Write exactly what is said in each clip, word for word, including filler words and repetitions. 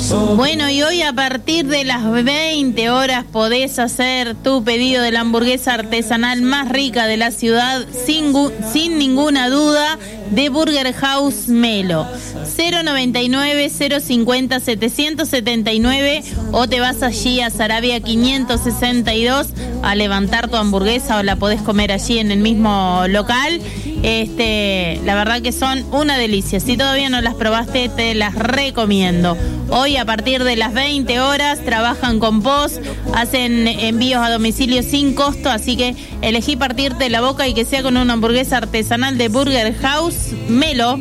Bueno, y hoy a partir de las veinte horas podés hacer tu pedido de la hamburguesa artesanal más rica de la ciudad sin, sin ninguna duda, de Burger House Melo. cero noventa y nueve, cero cincuenta, setecientos setenta y nueve, o te vas allí a Saravia quinientos sesenta y dos a levantar tu hamburguesa, o la podés comer allí en el mismo local. Este, la verdad que son una delicia. Si todavía no las probaste, te las recomiendo. Hoy a partir de las veinte horas trabajan con post, hacen envíos a domicilio sin costo, así que elegí partirte la boca y que sea con una hamburguesa artesanal de Burger House Melo.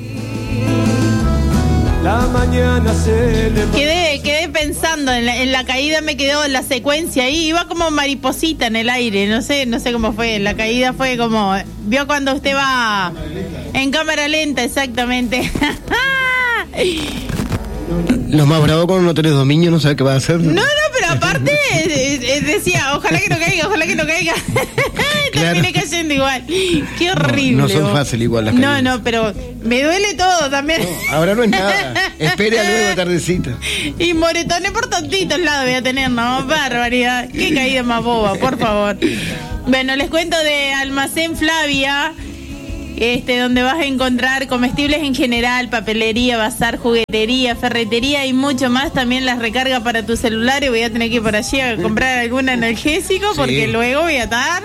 La mañana se le... Quedé, quedé pensando en la, en la caída, me quedó la secuencia ahí, iba como mariposita en el aire, no sé, no sé cómo fue, la caída fue como, vio cuando usted va en cámara lenta, exactamente. Lo más bravo cuando no tenés dominio, no sabes qué va a hacer. No, no, pero aparte eh, eh, decía, ojalá que no caiga, ojalá que no caiga. Claro. Terminé cayendo igual. Qué horrible. No, no son fáciles igual las caídas. No, no, pero me duele todo también. No, ahora no es nada. Espere a luego tardecita. Y moretones por tantitos lados voy a tener, ¿no? Barbaridad. Qué caída más boba, por favor. Bueno, les cuento de Almacén Flavia. Este, donde vas a encontrar comestibles en general, papelería, bazar, juguetería, ferretería y mucho más. También las recarga para tu celular, y voy a tener que ir por allí a comprar algún analgésico, sí, porque luego voy a estar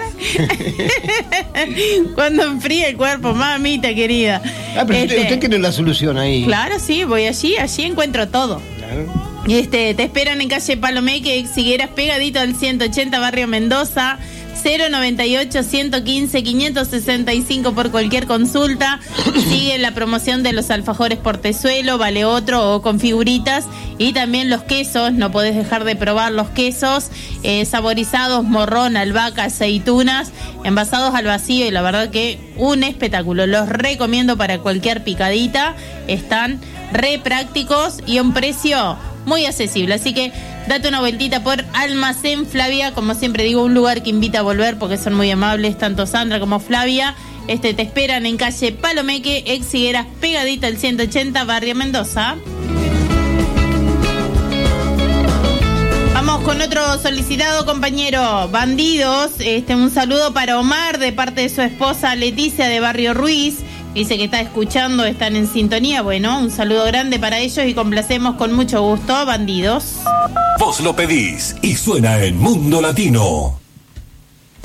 cuando enfríe el cuerpo, mamita querida. Ah, pero este, usted, usted tiene la solución ahí. Claro, sí, voy allí, allí encuentro todo. Claro. Este, te esperan en calle Palomeque, ex Higueras, pegadito al ciento ochenta, barrio Mendoza. Cero noventa y ocho, ciento quince, quinientos sesenta y cinco por cualquier consulta. Sigue la promoción de los alfajores portezuelo, vale otro, o con figuritas. Y también los quesos, no podés dejar de probar los quesos eh, saborizados, morrón, albahaca, aceitunas, envasados al vacío, y la verdad que un espectáculo. Los recomiendo para cualquier picadita. Están re prácticos y a un precio muy accesible, así que date una vueltita por Almacén Flavia, como siempre digo, un lugar que invita a volver porque son muy amables, tanto Sandra como Flavia. Este, te esperan en calle Palomeque, ex Higueras, pegadita al ciento ochenta, barrio Mendoza. Vamos con otro solicitado, compañero. Bandidos, este, un saludo para Omar de parte de su esposa Leticia de Barrio Ruiz. Dice que está escuchando, están en sintonía. Bueno, un saludo grande para ellos y complacemos con mucho gusto, Bandidos. Vos lo pedís y suena en Mundo Latino.